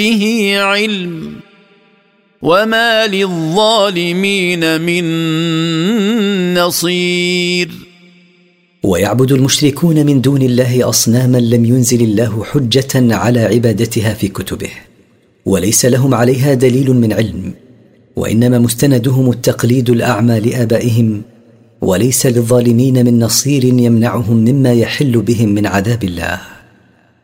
به علم وما للظالمين من نصير. ويعبد المشركون من دون الله أصناما لم ينزل الله حجة على عبادتها في كتبه، وليس لهم عليها دليل من علم، وإنما مستندهم التقليد الأعمى لآبائهم، وليس للظالمين من نصير يمنعهم مما يحل بهم من عذاب الله.